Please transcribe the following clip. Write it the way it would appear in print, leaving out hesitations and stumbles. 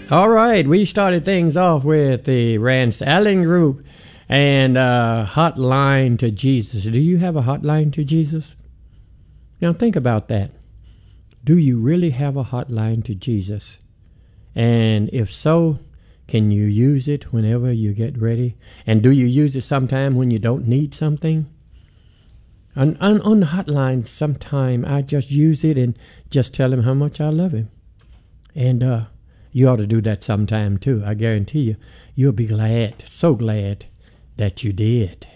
All right, we started things off with the Rance Allen Group and Hotline to Jesus. Do you have a hotline to Jesus? Now think about that. Do you really have a hotline to Jesus? And if so, can you use it whenever you get ready? And do you use it sometime when you don't need something? On the hotline, sometime I just use it and just tell him how much I love him. And you ought to do that sometime too. I guarantee you, you'll be glad, so glad that you did.